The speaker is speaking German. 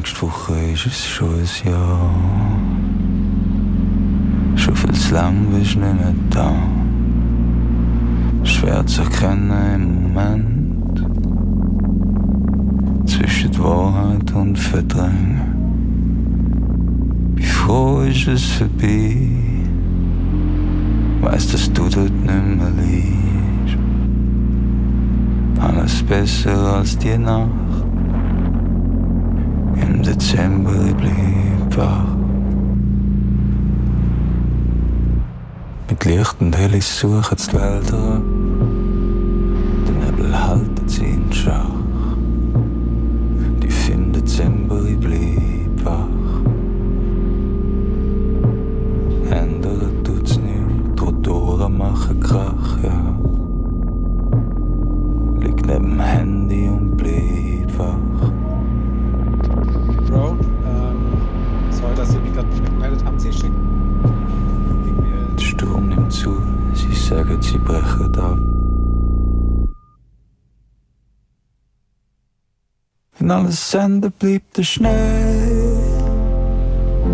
Nächste Woche ist es schon ein Jahr. Schon viel zu lang bist du nicht mehr da. Schwer zu erkennen im Moment. Zwischen Wahrheit und Verdrängen. Wie froh ist es vorbei. Weiss, dass du dort nicht mehr liegst. Alles besser als die Nacht. Im Dezember ich blieb wach. Mit Licht und Helis suchen die Wälder. Der Nebel halten sie in Schach. Tief im Dezember ich blieb wach. Ändern tut's nicht, Rotoren machen Krach, ja. Lieg neben dem Handy und blieb wach. Bro, sorry, dass Sie mich gerade nicht gemeldet haben, Sie schicken. Der Sturm nimmt zu, sie sagen, sie brechen ab. Wenn alles Ende bleibt der Schnee.